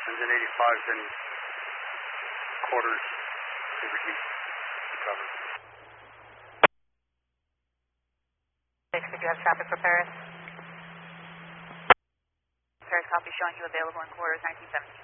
Engine 85's in quarters to reduce the cover. Did you have traffic for Paris? Paris copy showing you available in quarters 1917.